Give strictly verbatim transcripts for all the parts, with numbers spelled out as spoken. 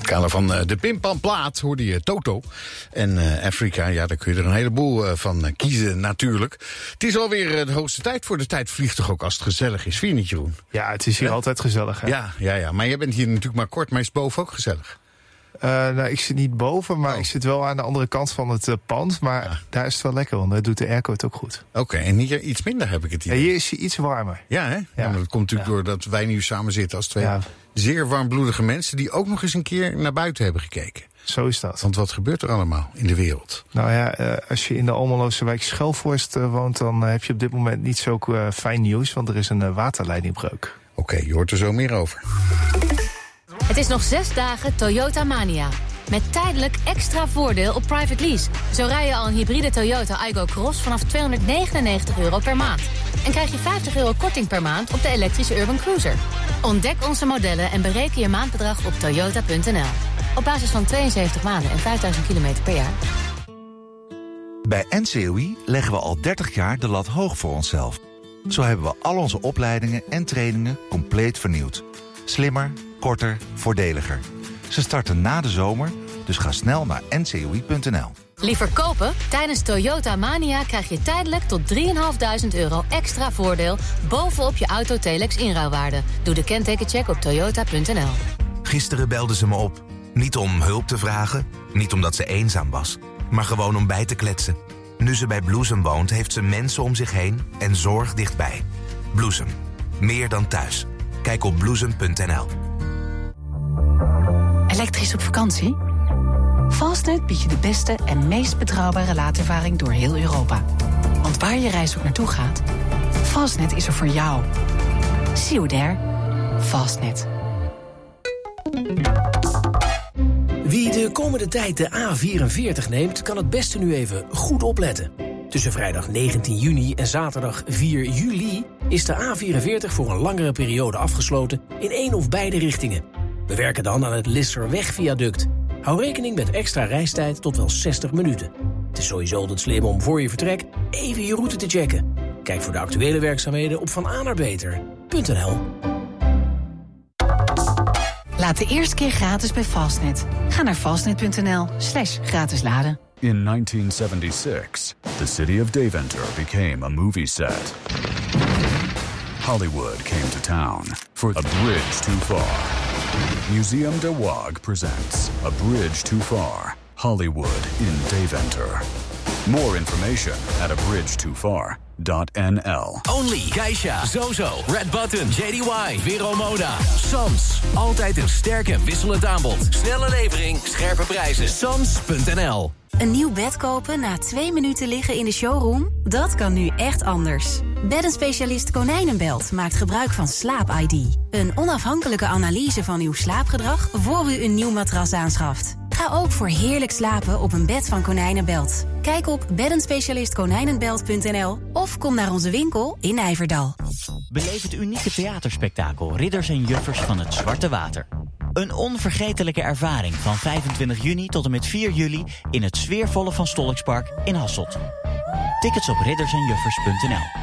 kader van uh, de Pimpamplaat hoorde je Toto. En uh, Afrika, ja, daar kun je er een heleboel uh, van uh, kiezen natuurlijk. Het is alweer uh, de hoogste tijd voor de tijd vliegt toch ook als het gezellig is. Vind je niet, Jeroen? Ja, het is hier ja? altijd gezellig. Hè? Ja, ja, ja, maar jij bent hier natuurlijk maar kort, maar is het boven ook gezellig? Uh, nou, ik zit niet boven, maar oh. ik zit wel aan de andere kant van het uh, pand. Maar ja. daar is het wel lekker, want daar doet de airco het ook goed. Oké, okay, en hier iets minder heb ik het hier. Ja, hier is hij iets warmer. Ja, hè? Ja, ja, maar dat komt natuurlijk ja. doordat wij nu samen zitten als twee ja. zeer warmbloedige mensen die ook nog eens een keer naar buiten hebben gekeken. Zo is dat. Want wat gebeurt er allemaal in de wereld? Nou ja, uh, als je in de Almeloze wijk Schelvorst uh, woont, dan uh, heb je op dit moment niet zo uh, fijn nieuws, want er is een uh, waterleidingbreuk. Oké, okay, je hoort er zo meer over. Het is nog zes dagen Toyota Mania. Met tijdelijk extra voordeel op private lease. Zo rij je al een hybride Toyota Aygo Cross vanaf tweehonderdnegenennegentig euro per maand. En krijg je vijftig euro korting per maand op de elektrische Urban Cruiser. Ontdek onze modellen en bereken je maandbedrag op toyota punt n l. Op basis van tweeënzeventig maanden en vijfduizend kilometer per jaar. Bij N C O I leggen we al dertig jaar de lat hoog voor onszelf. Zo hebben we al onze opleidingen en trainingen compleet vernieuwd. Slimmer, korter, voordeliger. Ze starten na de zomer, dus ga snel naar n c o i punt n l. Liever kopen? Tijdens Toyota Mania krijg je tijdelijk tot drieduizend vijfhonderd euro extra voordeel bovenop je Auto-Telex inruilwaarde. Doe de kentekencheck op toyota punt n l. Gisteren belde ze me op. Niet om hulp te vragen, niet omdat ze eenzaam was, maar gewoon om bij te kletsen. Nu ze bij Bloesem woont, heeft ze mensen om zich heen en zorg dichtbij. Bloesem. Meer dan thuis. Kijk op bloesem punt n l. Elektrisch op vakantie? Fastnet biedt je de beste en meest betrouwbare laadervaring door heel Europa. Want waar je reis ook naartoe gaat, Fastnet is er voor jou. See you there. Fastnet. Wie de komende tijd de A vierenveertig neemt, kan het beste nu even goed opletten. Tussen vrijdag negentien juni en zaterdag vier juli is de A vierenveertig voor een langere periode afgesloten in één of beide richtingen. We werken dan aan het Lisserweg-viaduct. Hou rekening met extra reistijd tot wel zestig minuten. Het is sowieso altijd slim om voor je vertrek even je route te checken. Kijk voor de actuele werkzaamheden op vananerbeter punt n l. Laat de eerste keer gratis bij Fastnet. Ga naar fastnet punt n l slash gratis laden. In nineteen seventy-six, the city of Deventer became a movie set. Hollywood came to town for A Bridge Too Far. Museum de Waag presents A Bridge Too Far, Hollywood in Deventer. More information at a bridge too far dot n l. Only, Geisha, Zozo, Red Button, J D Y, Vero Moda, Sams. Altijd een sterk en wisselend aanbod. Snelle levering, scherpe prijzen. Sams punt n l. Een nieuw bed kopen na twee minuten liggen in de showroom? Dat kan nu echt anders. Beddenspecialist Konijnenbelt maakt gebruik van Slaap I D. Een onafhankelijke analyse van uw slaapgedrag voor u een nieuw matras aanschaft. Ga ook voor heerlijk slapen op een bed van Konijnenbelt. Kijk op beddenspecialist konijnenbelt punt n l of kom naar onze winkel in Nijverdal. Beleef het unieke theaterspektakel Ridders en Juffers van het Zwarte Water. Een onvergetelijke ervaring van vijfentwintig juni tot en met vier juli in het sfeervolle Van Stolkspark in Hasselt. Tickets op ridders en juffers punt n l.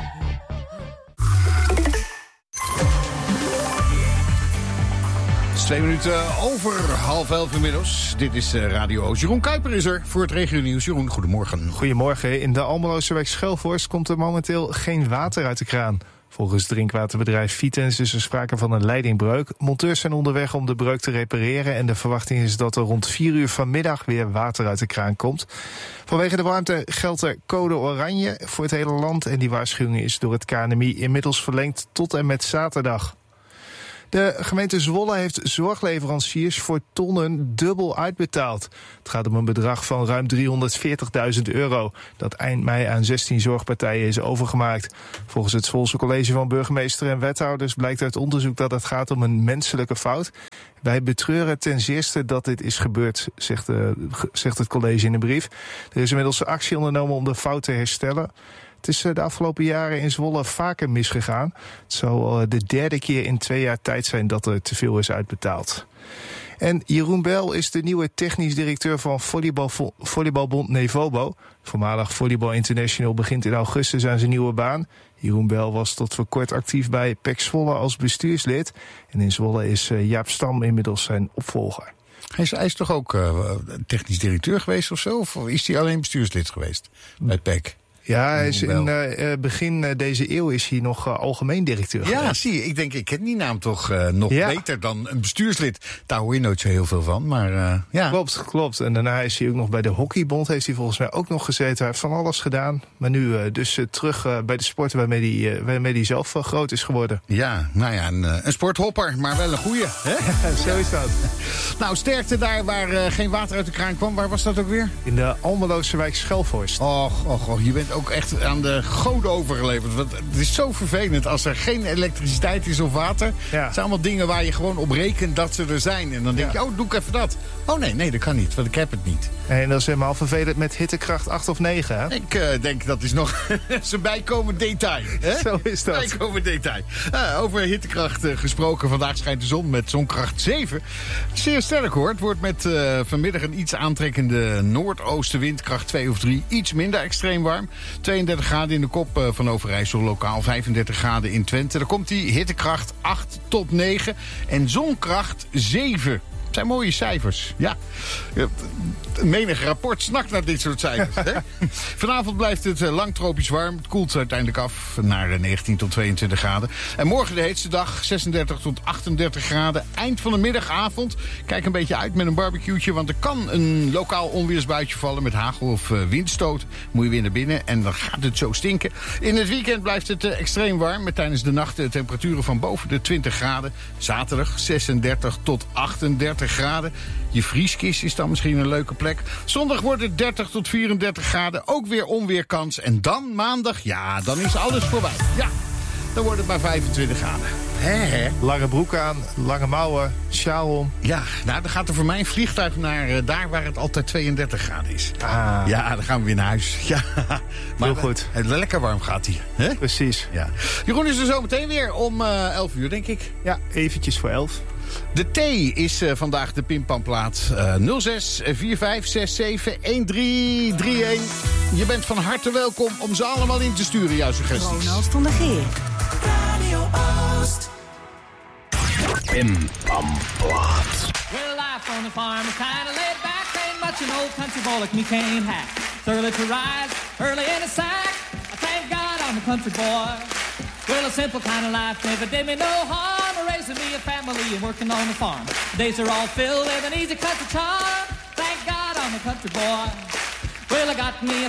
Twee minuten over half elf inmiddels. Dit is Radio Oost. Jeroen Kuiper is er voor het regionieuws. Jeroen, goedemorgen. Goedemorgen. In de Almeloze wijk Schelvorst komt er momenteel geen water uit de kraan. Volgens drinkwaterbedrijf Vitens is er sprake van een leidingbreuk. Monteurs zijn onderweg om de breuk te repareren en de verwachting is dat er rond vier uur vanmiddag weer water uit de kraan komt. Vanwege de warmte geldt er code oranje voor het hele land en die waarschuwing is door het K N M I inmiddels verlengd tot en met zaterdag. De gemeente Zwolle heeft zorgleveranciers voor tonnen dubbel uitbetaald. Het gaat om een bedrag van ruim driehonderdveertigduizend euro... dat eind mei aan zestien zorgpartijen is overgemaakt. Volgens het Zwolse College van Burgemeester en Wethouders blijkt uit onderzoek dat het gaat om een menselijke fout. Wij betreuren ten zeerste dat dit is gebeurd, zegt, de, zegt het college in een brief. Er is inmiddels actie ondernomen om de fout te herstellen. Het is de afgelopen jaren in Zwolle vaker misgegaan. Het zou de derde keer in twee jaar tijd zijn dat er te veel is uitbetaald. En Jeroen Bel is de nieuwe technisch directeur van volleybal, volleybalbond Nevobo. Voormalig Volleybal International begint in augustus aan zijn nieuwe baan. Jeroen Bel was tot voor kort actief bij P E C Zwolle als bestuurslid. En in Zwolle is Jaap Stam inmiddels zijn opvolger. Hij is, hij is toch ook uh, technisch directeur geweest of zo? Of is hij alleen bestuurslid geweest bij P E C? Ja, hij is in uh, begin uh, deze eeuw is hij nog uh, algemeen directeur Ja, geweest. zie je. Ik denk, ik ken die naam toch uh, nog ja. beter dan een bestuurslid. Daar hoor je nooit zo heel veel van, maar uh, ja. Klopt, klopt. En daarna is hij ook nog bij de Hockeybond, heeft hij volgens mij ook nog gezeten. Hij heeft van alles gedaan. Maar nu uh, dus uh, terug uh, bij de sporten waarmee hij, uh, waarmee hij zelf uh, groot is geworden. Ja, nou ja, een, een sporthopper, maar wel een goeie. Hè? Zo is dat. Nou, sterkte daar waar uh, geen water uit de kraan kwam. Waar was dat ook weer? In de Almeloze wijk Schelvorst. Och, och, och, je bent ook echt aan de goden overgeleverd. Want het is zo vervelend als er geen elektriciteit is of water. Ja. Het zijn allemaal dingen waar je gewoon op rekent dat ze er zijn. En dan denk ja. je, oh, doe ik even dat. Oh nee, nee, dat kan niet, want ik heb het niet. En dat is helemaal vervelend met hittekracht acht of negen, hè? Ik uh, denk dat is nog een bijkomend detail. Hè? Zo is dat. Bijkomend detail. Uh, over hittekracht uh, gesproken. Vandaag schijnt de zon met zonkracht zeven. Zeer sterk hoor. Het wordt met uh, vanmiddag een iets aantrekkende noordoostenwind, kracht twee of drie. Iets minder extreem warm. tweeëndertig graden in de kop uh, van Overijssel. Lokaal vijfendertig graden in Twente. Dan komt die hittekracht acht tot negen. En zonkracht zeven. Dat zijn mooie cijfers. Ja. Menig rapport snakt naar dit soort cijfers. Hè? Vanavond blijft het lang tropisch warm. Het koelt uiteindelijk af naar negentien tot tweeëntwintig graden. En morgen de heetste dag, zesendertig tot achtendertig graden. Eind van de middagavond. Kijk een beetje uit met een barbecue'tje. Want er kan een lokaal onweersbuitje vallen met hagel of windstoot. Moet je weer naar binnen en dan gaat het zo stinken. In het weekend blijft het extreem warm. Met tijdens de nacht de temperaturen van boven de twintig graden. Zaterdag zesendertig tot achtendertig graden. Je vrieskist is dan misschien een leuke plek. Zondag wordt het dertig tot vierendertig graden. Ook weer onweerkans. En dan maandag, ja, dan is alles voorbij. Ja, dan wordt het maar vijfentwintig graden. He, he. Lange broek aan, lange mouwen, sjaal om. Ja, nou, dan gaat er voor mij een vliegtuig naar uh, daar waar het altijd tweeëndertig graden is. Ah. Ja, dan gaan we weer naar huis. Ja, maar heel goed. Het lekker warm gaat hier. Hè? Precies. Ja. Jeroen is er zo meteen weer om uh, elf uur, denk ik. Ja, eventjes voor elf. De T is uh, vandaag de pimpamplaat uh, nul zes vier vijf zes zeven een drie drie een. Je bent van harte welkom om ze allemaal in te sturen, jouw suggesties. Ronald van der Geer. Radio Oost. Pimpamplaat. Well, life on the farm is kind of laid back. Ain't much an old country boy like me can't hack. It's early to rise, early in the sack. I thank God I'm a country boy. Well, a simple kind of life never did me no harm. Raising me a family and working on the farm. Days are all filled with an easy country charm. Thank God I'm a country boy. Well, I got me a